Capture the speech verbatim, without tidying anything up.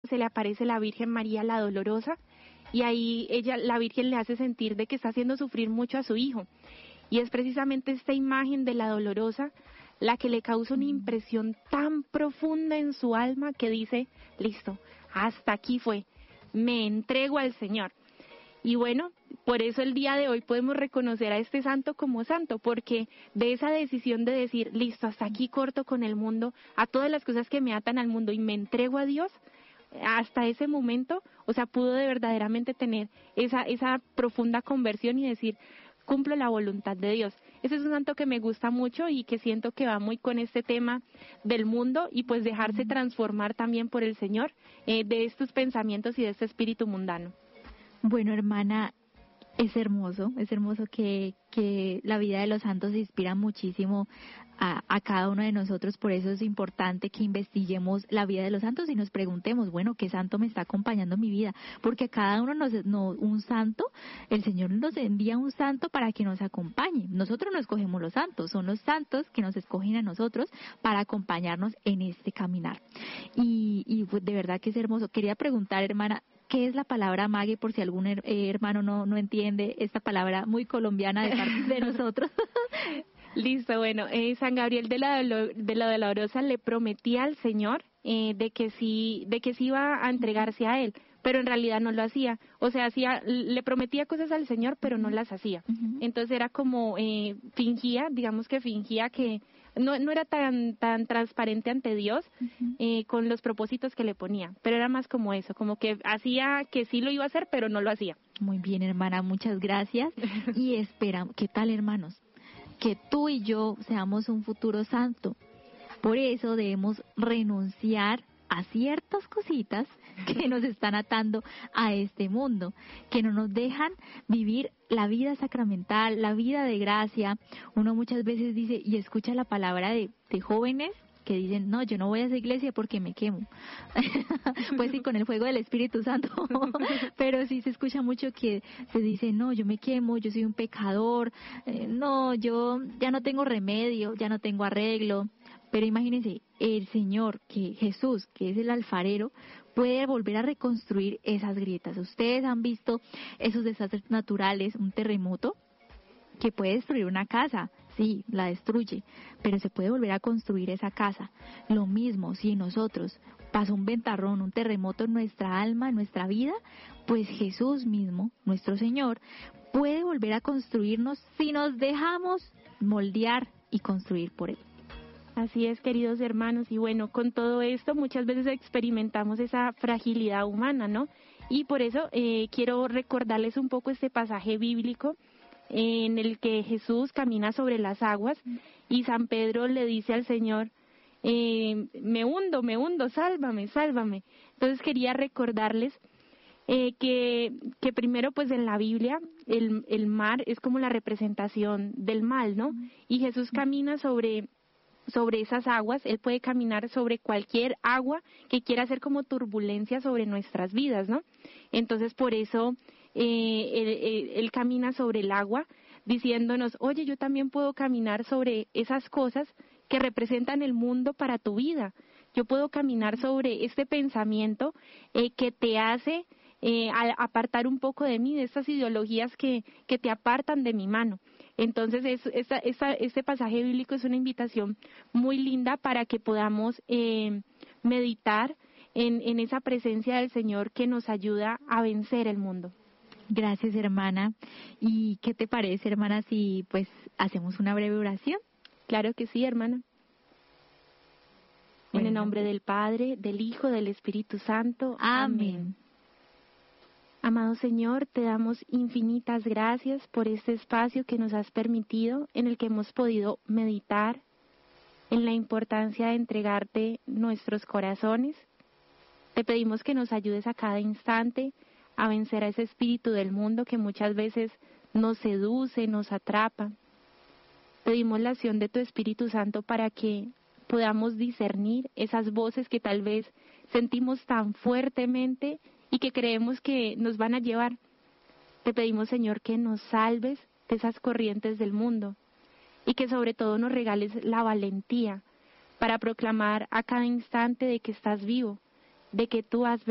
se le aparece la Virgen María la Dolorosa, y ahí ella, la Virgen le hace sentir de que está haciendo sufrir mucho a su hijo. Y es precisamente esta imagen de la Dolorosa la que le causa una impresión tan profunda en su alma que dice, listo, hasta aquí fue, me entrego al Señor. Y bueno, por eso el día de hoy podemos reconocer a este santo como santo, porque de esa decisión de decir, listo, hasta aquí corto con el mundo, a todas las cosas que me atan al mundo y me entrego a Dios, hasta ese momento, o sea, pudo de verdaderamente tener esa, esa profunda conversión y decir, cumplo la voluntad de Dios. Ese es un santo que me gusta mucho y que siento que va muy con este tema del mundo y pues dejarse transformar también por el Señor eh, de estos pensamientos y de este espíritu mundano. Bueno, hermana, es hermoso, es hermoso que, que la vida de los santos inspira muchísimo a, a cada uno de nosotros, por eso es importante que investiguemos la vida de los santos y nos preguntemos, bueno, ¿qué santo me está acompañando en mi vida? Porque cada uno nos, no, un santo, el Señor nos envía un santo para que nos acompañe. Nosotros no escogemos los santos, son los santos que nos escogen a nosotros para acompañarnos en este caminar. Y, y pues de verdad que es hermoso. Quería preguntar, hermana, ¿qué es la palabra mague? Por si algún her- eh, hermano no, no entiende esta palabra muy colombiana de parte de nosotros. Listo, bueno, eh, San Gabriel de la, Dolo- de la Dolorosa le prometía al Señor eh, de que sí, de que sí iba a entregarse a él, pero en realidad no lo hacía. O sea, hacía, le prometía cosas al Señor, pero no las hacía. Uh-huh. Entonces era como eh, fingía, digamos que fingía que no, no era tan, tan transparente ante Dios Uh-huh. eh, con los propósitos que le ponía, pero era más como eso, como que hacía que sí lo iba a hacer, pero no lo hacía. Muy bien, hermana, muchas gracias. Y esperamos, ¿qué tal, hermanos? Que tú y yo seamos un futuro santo. Por eso debemos renunciar a ciertas cositas que nos están atando a este mundo, que no nos dejan vivir la vida sacramental, la vida de gracia. Uno muchas veces dice y escucha la palabra de, de jóvenes que dicen, no, yo no voy a esa iglesia porque me quemo. Pues sí, con el fuego del Espíritu Santo. Pero sí se escucha mucho que se dice, no, yo me quemo, yo soy un pecador, eh, no, yo ya no tengo remedio, ya no tengo arreglo. Pero imagínense, el Señor, que Jesús, que es el alfarero, puede volver a reconstruir esas grietas. Ustedes han visto esos desastres naturales, un terremoto que puede destruir una casa, sí, la destruye, pero se puede volver a construir esa casa. Lo mismo, si nosotros pasa un ventarrón, un terremoto en nuestra alma, en nuestra vida, pues Jesús mismo, nuestro Señor, puede volver a construirnos si nos dejamos moldear y construir por Él. Así es, queridos hermanos, y bueno, con todo esto muchas veces experimentamos esa fragilidad humana, ¿no? Y por eso eh, quiero recordarles un poco este pasaje bíblico en el que Jesús camina sobre las aguas y San Pedro le dice al Señor, eh, me hundo, me hundo, sálvame, sálvame. Entonces quería recordarles eh, que, que primero pues en la Biblia el, el mar es como la representación del mal, ¿no? Y Jesús camina sobre sobre esas aguas, Él puede caminar sobre cualquier agua que quiera hacer como turbulencia sobre nuestras vidas, ¿no? Entonces por eso eh, él, él, él camina sobre el agua diciéndonos, oye, yo también puedo caminar sobre esas cosas que representan el mundo para tu vida. Yo puedo caminar sobre este pensamiento eh, que te hace eh, apartar un poco de mí, de estas ideologías que, que te apartan de mi mano. Entonces, es, esta, esta, este pasaje bíblico es una invitación muy linda para que podamos eh, meditar en, en esa presencia del Señor que nos ayuda a vencer el mundo. Gracias, hermana. ¿Y qué te parece, hermana, si pues hacemos una breve oración? Claro que sí, hermana. Bueno, en el nombre del Padre, del Hijo, del Espíritu Santo. Amén. Amén. Amado Señor, te damos infinitas gracias por este espacio que nos has permitido, en el que hemos podido meditar en la importancia de entregarte nuestros corazones. Te pedimos que nos ayudes a cada instante a vencer a ese espíritu del mundo que muchas veces nos seduce, nos atrapa. Pedimos la acción de tu Espíritu Santo para que podamos discernir esas voces que tal vez sentimos tan fuertemente y que creemos que nos van a llevar. Te pedimos, Señor, que nos salves de esas corrientes del mundo y que sobre todo nos regales la valentía para proclamar a cada instante de que estás vivo, de que tú has